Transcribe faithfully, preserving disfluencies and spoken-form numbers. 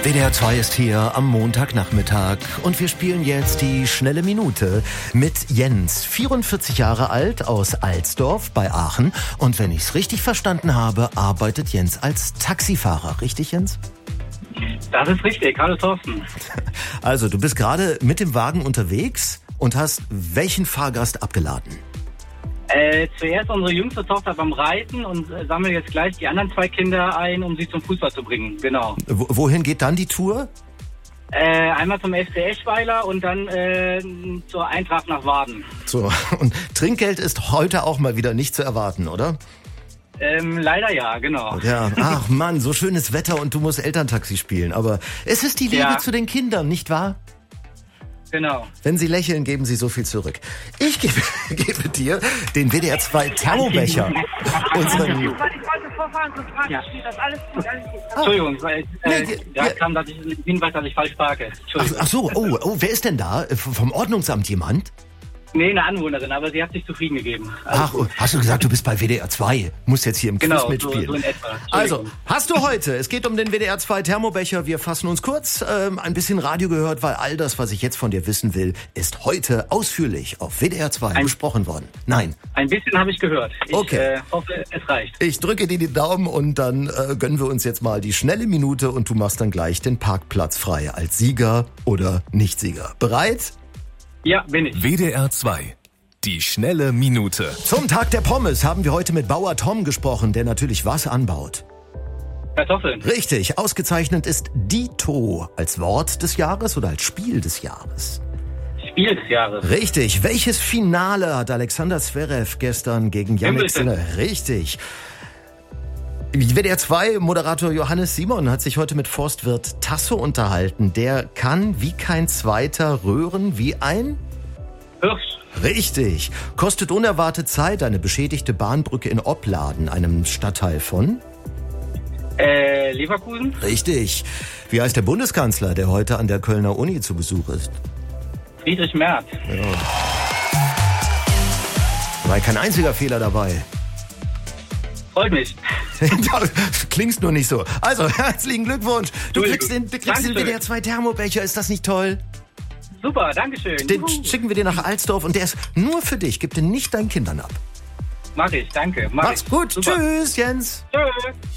W D R zwei ist hier am Montagnachmittag und wir spielen jetzt die schnelle Minute mit Jens, vierundvierzig Jahre alt, aus Alsdorf bei Aachen. Und wenn ich es richtig verstanden habe, arbeitet Jens als Taxifahrer. Richtig, Jens? Das ist richtig. Hallo Thorsten. Also, du bist gerade mit dem Wagen unterwegs und hast welchen Fahrgast abgeladen? Äh, zuerst unsere jüngste Tochter beim Reiten und äh, sammle jetzt gleich die anderen zwei Kinder ein, um sie zum Fußball zu bringen. Genau. W- wohin geht dann die Tour? Äh, einmal zum F C Eschweiler und dann äh, zur Eintracht nach Waden. So, und Trinkgeld ist heute auch mal wieder nicht zu erwarten, oder? Ähm, leider ja, genau. Ja, ach Mann, so schönes Wetter und du musst Elterntaxi spielen. Aber es ist die Liebe Ja. zu den Kindern, nicht wahr? Genau. Wenn sie lächeln, geben sie so viel zurück. Ich gebe, gebe dir den W D R zwei Thermobecher. Unseren, Ich wollte vorfahren, sonst frage ich mich, das alles gut, alles gut. Entschuldigung, weil äh, Nee, die- da ja. kam, dass ich einen Hinweis, dass ich falsch parke. ach, Entschuldigung. ach so, oh, oh, wer ist denn da? Äh, Vom Ordnungsamt jemand? Nee, eine Anwohnerin, aber sie hat sich zufrieden gegeben. Also, Ach, oh, hast du gesagt, du bist bei W D R zwei? Musst jetzt hier im Quiz genau, so, mitspielen. so in etwa. Also, Entschuldigung. hast du heute, es geht um den W D R zwei Thermobecher, wir fassen uns kurz, ähm, ein bisschen Radio gehört, weil all das, was ich jetzt von dir wissen will, ist heute ausführlich auf W D R zwei Ein- besprochen worden. Nein, Ein bisschen habe ich gehört. Ich Okay. äh, hoffe, es reicht. ich drücke dir die Daumen und dann äh, gönnen wir uns jetzt mal die schnelle Minute und du machst dann gleich den Parkplatz frei als Sieger oder Nicht-Sieger. Bereit? Ja, bin ich. W D R zwei. Die schnelle Minute. Zum Tag der Pommes haben wir heute mit Bauer Tom gesprochen, der natürlich was anbaut. Kartoffeln. Richtig, ausgezeichnet ist Dito als Wort des Jahres oder als Spiel des Jahres. Spiel des Jahres. Richtig, welches Finale hat Alexander Zverev gestern gegen Yannick Wimbledon. Sinner? Richtig. W D R zwei Moderator Johannes Simon hat sich heute mit Forstwirt Tasso unterhalten. Der kann wie kein zweiter röhren wie ein... Hirsch. Richtig. Kostet unerwartet Zeit eine beschädigte Bahnbrücke in Opladen, einem Stadtteil von... Äh, Leverkusen. Richtig. Wie heißt der Bundeskanzler, der heute an der Kölner Uni zu Besuch ist? Friedrich Merz. War kein einziger Fehler dabei. Freut mich. Klingst nur nicht so. Also, herzlichen Glückwunsch. Du kriegst den, du kriegst den Dankeschön. W D R zwei Thermobecher. Ist das nicht toll? Super, dankeschön. Den Juhu. schicken wir dir nach Alsdorf und der ist nur für dich. Gib den nicht deinen Kindern ab. Mach ich, danke. Mach Mach's ich. gut. Super. Tschüss, Jens. Tschüss.